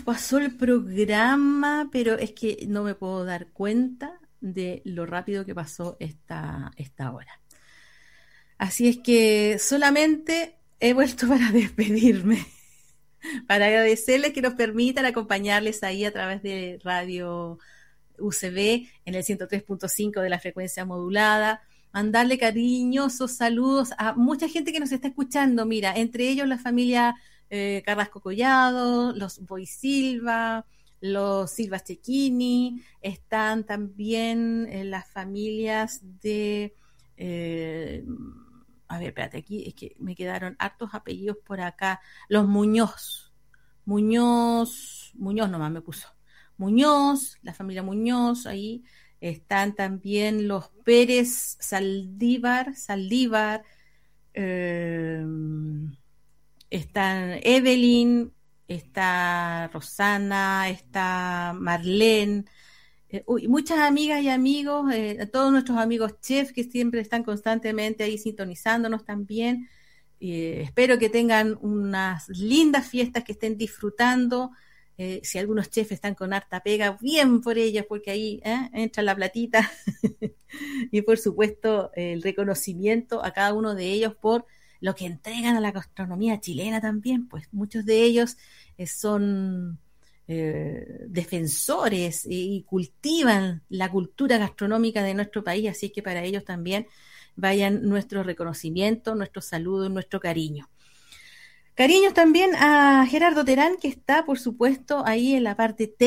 pasó el programa, pero es que no me puedo dar cuenta de lo rápido que pasó esta hora. Así es que solamente he vuelto para despedirme, para agradecerles que nos permitan acompañarles ahí a través de Radio UCB en el 103.5 de la frecuencia modulada, mandarle cariñosos saludos a mucha gente que nos está escuchando, mira, entre ellos la familia Carrasco Collado, los Boy Silva, los Silva Cecchini, están también las familias de... a ver, espérate, aquí es que me quedaron hartos apellidos por acá, los Muñoz nomás me puso. Muñoz, la familia Muñoz, ahí están también los Pérez Saldívar, eh, están Evelyn, está Rosana, está Marlene, muchas amigas y amigos, todos nuestros amigos chefs que siempre están constantemente ahí sintonizándonos también. Espero que tengan unas lindas fiestas, que estén disfrutando. Si algunos chefs están con harta pega, bien por ellos, porque ahí entra la platita. Y por supuesto el reconocimiento a cada uno de ellos por lo que entregan a la gastronomía chilena también, pues muchos de ellos son defensores y cultivan la cultura gastronómica de nuestro país, así que para ellos también vayan nuestro reconocimiento, nuestro saludo, nuestro cariño. Cariños también a Gerardo Terán, que está, por supuesto, ahí en la parte técnica